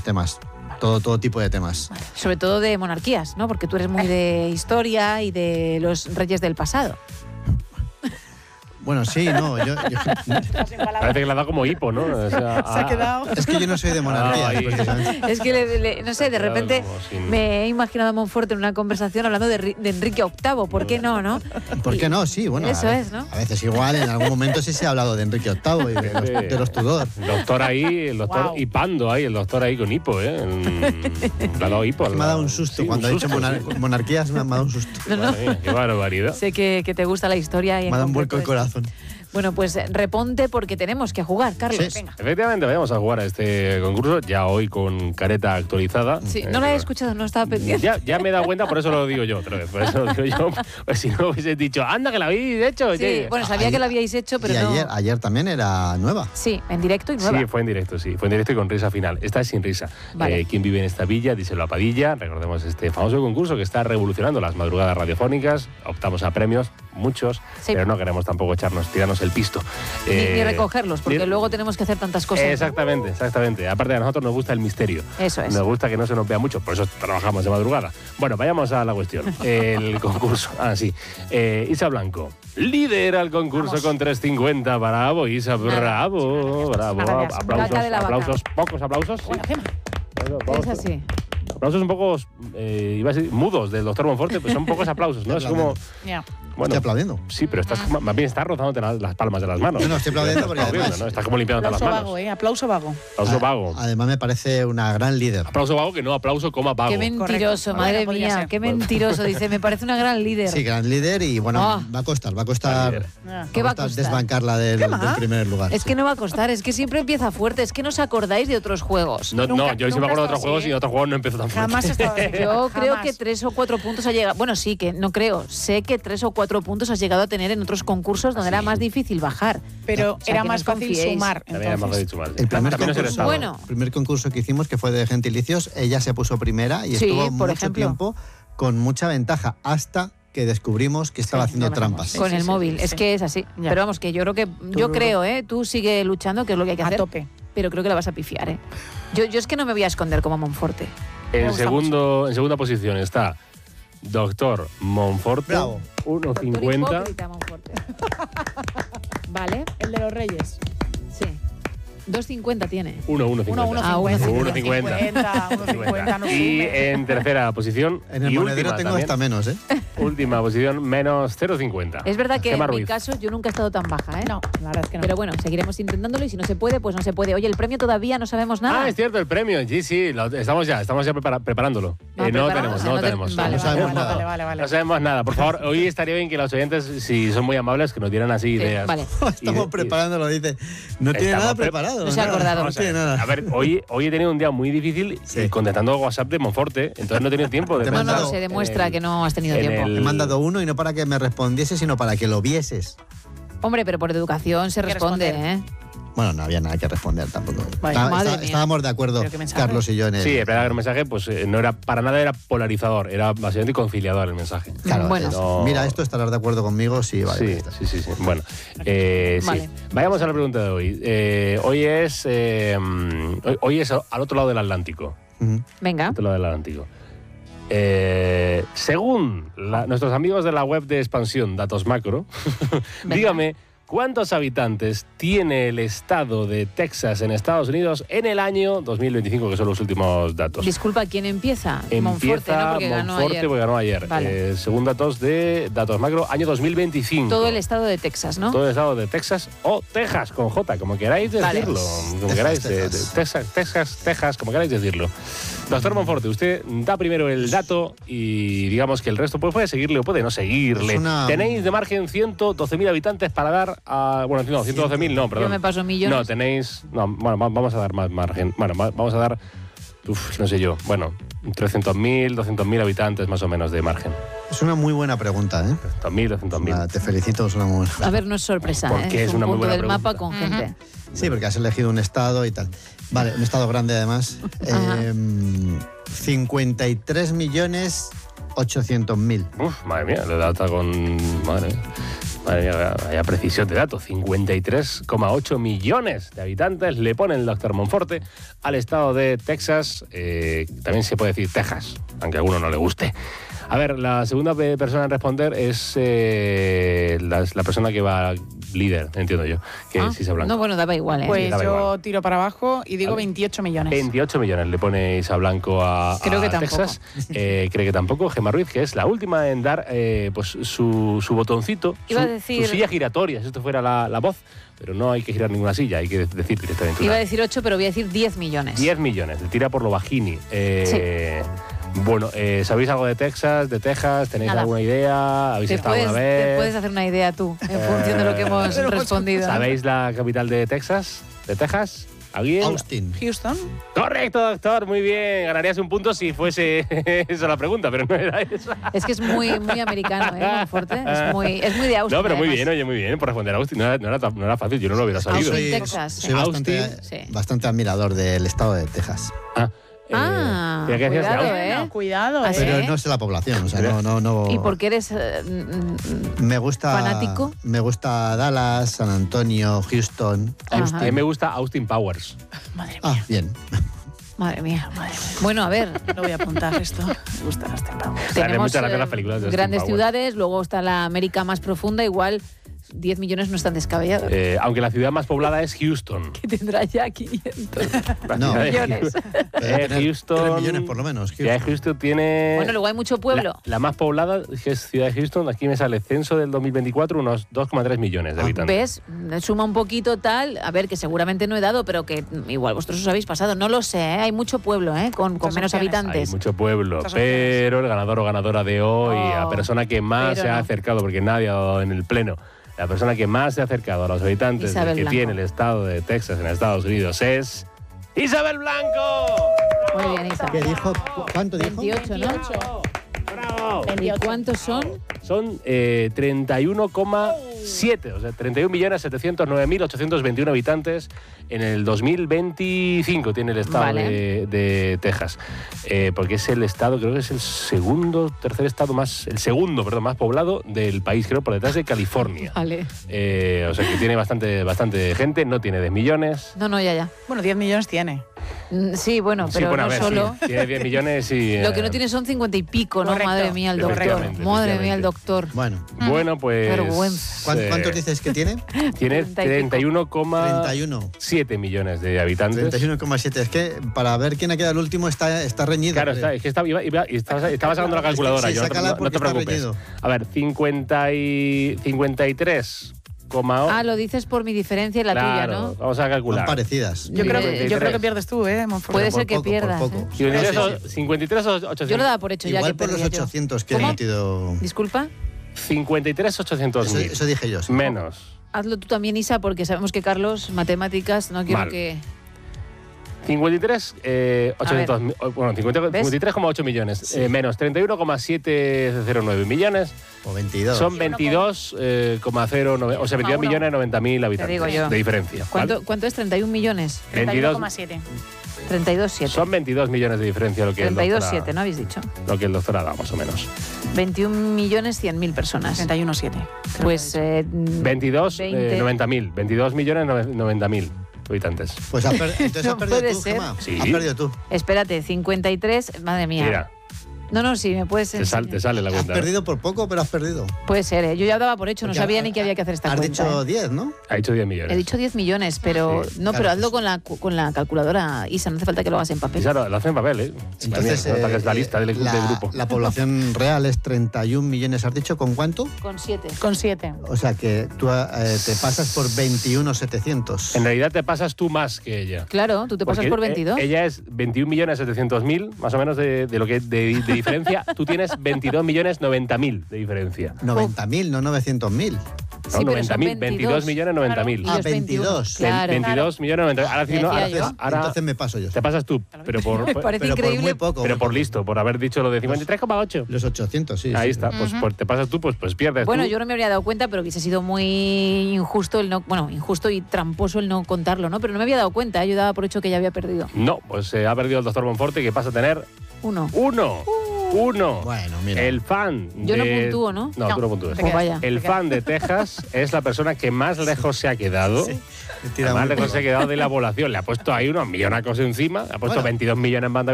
temas. Todo tipo de temas. Vale. Sobre todo de monarquías, ¿no? Porque tú eres muy de historia y de los reyes del pasado. Bueno, sí, no, yo Parece que le ha dado como hipo, ¿no? O sea, Se ha quedado. es que yo no soy de monarquía, precisamente. Es que, no sé, de repente me he imaginado a Monforte en una conversación hablando de Enrique VIII. ¿Por qué no, no? ¿Por qué no? Sí, bueno. Eso es, ¿no? A veces igual, en algún momento sí se ha hablado de Enrique VIII y de los Tudor. El doctor ahí, el doctor hipando ahí, el doctor ahí con hipo, ¿eh? Le ha dado hipo. Me ha dado un susto. Sí, cuando un ha dicho susto. monarquías me ha dado un susto. No, no. Madre mía, qué barbaridad. Sé que te gusta la historia. Y Me ha dado un vuelco el corazón. Bueno, pues reponte porque tenemos que jugar, Carlos. Sí. Venga. Efectivamente, vamos a jugar a este concurso, ya hoy con careta actualizada. Sí, no la he escuchado, no estaba pendiente. Ya me he dado cuenta, por eso lo digo yo otra vez. Por eso lo digo yo. Pues si no hubiese dicho, anda, que la habéis hecho. Sí, oye. bueno, sabía que lo habíais hecho, pero y no. ayer también era nueva. Sí, en directo y nueva. Sí, fue en directo, sí. Fue en directo y con risa final. Esta es sin risa. Vale. ¿Quién vive en esta villa? Díselo a Padilla. Recordemos este famoso concurso que está revolucionando las madrugadas radiofónicas. Optamos a premios, muchos, Sí. pero no queremos tampoco tirarnos el pisto. Ni recogerlos, porque ni- luego tenemos que hacer tantas cosas. ¿no? Exactamente, exactamente. Aparte, a nosotros nos gusta el misterio. Eso es. Nos gusta que no se nos vea mucho, por eso trabajamos de madrugada. Bueno, vayamos a la cuestión. El concurso. Sí. Isa Blanco lidera el concurso Vamos. con 3.50. Bravo, Isa, bravo. Bravo. Gracias. Aplausos, Vaca de la vaca. aplausos, pocos aplausos. Sí. Bueno, ¿qué más? Es así. Aplausos un poco, iba a decir, mudos del doctor Monforte, pues son pocos aplausos, ¿no? Es como, Ya. bueno, Estoy aplaudiendo. sí, pero estás más bien estás rozándote las palmas de las manos. No, estoy aplaudiendo porque Estás además- viendo, ¿no? Estás como limpiándote las Aplauso manos. vago, Aplauso vago. Aplauso vago. Además me parece una gran líder. Aplauso vago que no aplauso, coma vago. Qué mentiroso, Correcto. madre Bueno, podría mía, ser. qué mentiroso. Dice, me parece una gran líder. Sí, gran líder y bueno, Ah. va a costar Ah. ¿Qué va a costar? desbancarla del primer lugar. Es sí. que no va a costar, es que siempre empieza fuerte. Es que no os acordáis de otros juegos. No, Nunca- yo sí me nunca acuerdo de he otros estado juegos así, y otros juegos no empezó tan fuerte. Jamás he estado así. Yo creo Jamás. que 3 o 4 puntos ha llegado. Bueno, sí, que no creo. Sé que 3 o 4 puntos has llegado a tener en otros concursos donde era más difícil bajar. Pero O sea, era que más no fácil confiéis. sumar. También era más Entonces. dicho mal. El primer También es el concurso, estado. Bueno. primer concurso que hicimos, que fue de Gentilicios, ella se puso primera y Sí, estuvo por mucho ejemplo. tiempo con mucha ventaja hasta que descubrimos que estaba Sí, haciendo ya lo trampas. Sí, Con sí, el sí, móvil. sí, Es sí. que es así. Ya. Pero vamos, que yo creo, tú sigue luchando, que es lo que hay que A hacer. tope. Pero creo que la vas a pifiar, ¿eh? Yo es que no me voy a esconder como Monforte. Me En gusta segunda posición está Doctor Monforte, Bravo. 1.50. Hipócrita, Monforte. Vale, El de los Reyes. sí. 2.50 tiene. 1.50. Ah, 1.50. 1.50. No Y sube. en tercera posición, En el y monedero última tengo también, hasta menos, ¿eh? última posición, menos 0.50. Es verdad que Gemma en mi Ruiz. caso yo nunca he estado tan baja, ¿eh? No, la verdad es que no. Pero bueno, seguiremos intentándolo y si no se puede, pues no se puede. Oye, el premio todavía no sabemos nada. Ah, es cierto, el premio. Sí, estamos ya preparándolo. Ah, no preparamos, no no te- tenemos. vale, No sabemos vale, nada. vale. No sabemos nada. Por favor, hoy estaría bien que los oyentes, si son muy amables, que nos dieran así ideas. vale. Estamos preparándolo, dice. No tiene Estamos nada pre- preparado. No se ha nada, acordado. No tiene nada. A ver, hoy he tenido un día muy difícil Sí. contestando WhatsApp de Monforte, entonces no he tenido tiempo de Te No, pensar no, se demuestra en que no has tenido en tiempo. el- He mandado uno y no para que me respondiese, sino para que lo vieses. Hombre, pero por educación se Hay que responde, responder. ¿eh? Bueno, no había nada que responder tampoco. Vaya, madre mía. Estábamos de acuerdo, Pero qué mensaje. Carlos y yo, en el. Sí, el mensaje pues no era para nada era polarizador, era básicamente conciliador el mensaje. Claro, Bueno. No. mira, esto estarás de acuerdo conmigo, sí, vale. Sí, ya está. sí. Bueno, Vale. sí. Vayamos a la pregunta de hoy. Hoy es al otro lado del Atlántico. Ujú. Venga. Al otro lado del Atlántico. Según nuestros amigos de la web de expansión Datos Macro, Venga. dígame, ¿cuántos habitantes tiene el estado de Texas en Estados Unidos en el año 2025, que son los últimos datos? Disculpa, ¿quién empieza? Monforte, ¿no? Porque ganó Monforte, ayer. porque ganó ayer. Vale. Según datos de Datos Macro, año 2025. Todo el estado de Texas, ¿no? Todo el estado de Texas o Texas, con J, como queráis Vale. decirlo. Como Texas, queráis, Texas. Texas, como queráis decirlo. Doctor Monforte, usted da primero el dato y digamos que el resto puede seguirle o puede no seguirle. Es una- Tenéis de margen 112.000 habitantes para dar a... Bueno, no, 112.000 no, perdón. Yo me paso millones. No, tenéis... No, bueno, vamos a dar más margen. Bueno, vamos a dar... no sé yo. Bueno, 300.000, 200.000 habitantes más o menos de margen. Es una muy buena pregunta, ¿eh? 300.000, 200.000. Te felicito, es una muy buena A ver, no es sorpresa, Porque ¿eh? es un una muy punto buena del pregunta. mapa con gente. Sí, porque has elegido un estado y tal. Vale, un estado grande además. Ajá. 53.800.000. Uf, madre mía, le da hasta con... Madre mía. Madre mía, vaya precisión de datos. 53,8 millones de habitantes le pone el doctor Monforte al estado de Texas. También se puede decir Texas, aunque a alguno no le guste. A ver, la segunda persona en responder es la persona que va líder, entiendo yo, que es Isa Blanco. No, bueno, daba igual, ¿eh? Pues daba yo igual. tiro para abajo y digo Vale. 28 millones. 28 millones le pone Isa Blanco a Creo que tampoco. Texas. Cree que tampoco. Gemma Ruiz, que es la última en dar pues su botoncito, Iba a su decir- silla giratoria, si esto fuera la voz. Pero no hay que girar ninguna silla, hay que decir directamente Iba a una. decir 8, pero voy a decir 10 millones. 10 millones, le tira por lo bajini. Bueno, ¿sabéis algo de Texas, de Texas? ¿Tenéis Nada. alguna idea? ¿Habéis Te estado puedes, alguna te vez? puedes hacer una idea tú, en función de lo que hemos respondido. ¿Sabéis la capital de Texas? ¿De Texas? ¿Alguien? Austin. Houston. Correcto, doctor, muy bien. Ganarías un punto si fuese esa la pregunta, pero no era esa. Es que es muy americano, ¿eh? Monforte. Es muy de Austin. No, pero muy además. bien, oye, muy bien. Por responder a Austin no era fácil, yo no lo hubiera sabido. Austin, Texas. Soy bastante, Austin, sí. bastante admirador del estado de Texas. ¿Ya que decías de cuidado, Austin? ¿eh? No, cuidado, ¿Ah, sí? Pero no sé la población, o sea, no. ¿Y por qué eres Me gusta. fanático? Me gusta Dallas, San Antonio, Houston. Ajá. A mí me gusta Austin Powers. Madre mía, Ah, bien. Madre mía. Bueno, a ver. no voy a apuntar esto. Me gusta este pavo. Tenemos muchas gracias las películas de Austin grandes Powers. ciudades, luego está la América más profunda, igual 10 millones no están descabellados. Aunque la ciudad más poblada es Houston. Que tendrá ya 500 La No. ciudad de millones. Debe tener Houston. 3 millones por lo menos. Ciudad de Houston tiene... Bueno, luego hay mucho pueblo. La más poblada, que es Ciudad de Houston, aquí me sale censo del 2024, unos 2,3 millones de habitantes. ¿Ves? Suma un poquito tal. A ver, que seguramente no he dado, pero que igual vosotros os habéis pasado. No lo sé, ¿eh? Hay mucho pueblo, ¿eh? Con Muchas menos opciones. Hay habitantes. mucho pueblo, Muchas opciones. pero el ganador o ganadora de hoy, Oh, la persona que más pero se ha no. acercado, porque nadie ha dado en el pleno, la persona que más se ha acercado a los habitantes Isabel que Blanco. tiene el estado de Texas en Estados Unidos es... ¡Isabel Blanco! Muy bien, Isa. ¿Qué dijo? ¿Cuánto dijo? 28, ¿no? ¡Bravo! ¿Y cuántos son? Son 31,7, o sea, 31.709.821 habitantes en el 2025 tiene el estado Vale. de Texas. Porque es el estado, creo que es el segundo más poblado del país, creo, por detrás de California. Vale. O sea, que tiene bastante gente, no tiene 10 millones. No, ya. Bueno, 10 millones tiene. Sí, bueno, pero bueno, no a ver, solo. sí, tiene 10 millones y... Lo que no tiene son 50 y pico, ¿no? Correcto. Madre mía, el doctor. Efectivamente, Madre mía, el efectivamente. doctor. Bueno, Bueno, pues... Vergüenza. ¿cuántos dices que tiene? Tiene 30 y pico. 31,7 31. millones de habitantes. 31,7. Es que para ver quién ha quedado el último está reñido. Claro, creo. es que estaba sacando la calculadora. Sí, yo, sácala no te porque está preocupes. reñido. A ver, 53,8. Ah, lo dices por mi diferencia y la tuya, ¿no? Vamos a Son calcular. parecidas. Yo creo, Eh, yo creo que pierdes tú, Monforte. Puede Por ser que poco, por pierdas. poco. ¿eh? 53 o 800. Yo lo daba por hecho ya Igual que por los perdía yo. 800 que he ¿Cómo? metido. Disculpa. 53,800.000. Eso dije yo. Sí. Menos. Hazlo tú también, Isa, porque sabemos que Carlos, matemáticas, no quiero Mal. que... 53,800. Bueno, 53,8 millones. Menos 31,709 millones. O 22. Son 22,09. O sea, 22 millones 90.000 habitantes. digo yo. De diferencia. ¿vale? ¿Cuánto es? 31 millones. 32,7. 32,7. Son 22 millones de diferencia lo que el doctor 32,7, ¿no habéis dicho? Lo que el doctor ha dado, más o menos. 21.100.000 personas. 31,7. Pues 22, 20. 90.000. 22 millones 90.000 habitantes. Pues entonces No has perdido puede tú, ser. Gemma. Sí. Has perdido tú. espérate, 53, madre mía. Mira, No, sí, me puedes te enseñar. sale la Has cuenta. perdido por poco, pero has perdido. Puede ser, ¿eh? Yo ya daba por hecho, no Porque sabía ni que había que hacer esta Has cuenta. dicho ¿eh? 10, ¿no? Ha dicho 10 millones. He dicho 10 millones, pero Sí, no, claro, pero hazlo pues- con la calculadora, Isa, no hace falta que lo hagas en papel. Y claro, lo hacen en papel, ¿eh? Entonces, También, que es la lista del grupo. la población real es 31 millones, ¿has dicho? ¿Con cuánto? Con 7. Con 7. O sea que tú te pasas por 21,700. En realidad te pasas tú más que ella. Claro, tú te pasas Porque, por 22. Ella es 21.700.000, más o menos de lo que de diferencia. Tú tienes 22.090.000 de diferencia. 90.000, no 900.000. No, Sí, pero son 90.000, 22.090.000. Y Ah, los 22. Claro. 22 millones 90.000. Ahora, Decía yo. ahora Entonces me paso yo. te pasas tú, pero por, Parece Pero por increíble. muy poco. pero por listo, por haber dicho lo de 53,8. Los 800, sí. Ahí sí. está, pues te pasas tú, pues pierdes Bueno, tú. yo no me habría dado cuenta, pero hubiese sido muy injusto injusto y tramposo el no contarlo, ¿no? Pero no me había dado cuenta, yo daba por hecho que ya había perdido. No, pues ha perdido el doctor Monforte, que pasa a tener 1. 1. 1. Bueno, mira. El fan Yo no de... puntúo, ¿no? No, tú no puntúes. Pues vaya. El fan de Texas es la persona que más lejos se ha quedado. Sí, tira Más muy lejos poco. se ha quedado de la población. Le ha puesto ahí unos millonacos encima. Le ha puesto Bueno. 22 millones en banda